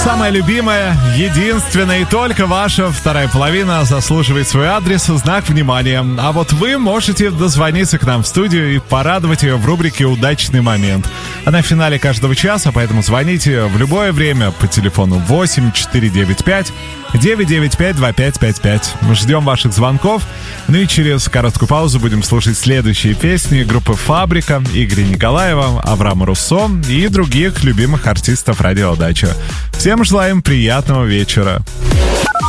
Самая любимая, единственная и только ваша вторая половина заслуживает свой адрес и знак внимания. А вот вы можете дозвониться к нам в студию и порадовать ее в рубрике «Удачный момент». Она в финале каждого часа, поэтому звоните в любое время по телефону 8495 995 2555. Мы ждем ваших звонков. Ну и через короткую паузу будем слушать следующие песни группы «Фабрика», Игоря Николаева, Авраама Руссо и других любимых артистов радио «Дача». Всем желаем приятного вечера.